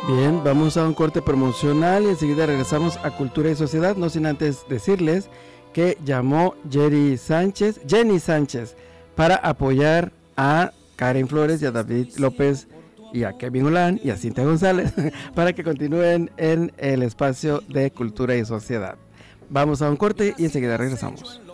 Bien, vamos a un corte promocional y enseguida regresamos a Cultura y Sociedad, no sin antes decirles que llamó Jenny Sánchez, para apoyar a Karen Flores y a David López y a Kevin Holán y a Cintia González para que continúen en el espacio de Cultura y Sociedad. Vamos a un corte y enseguida regresamos.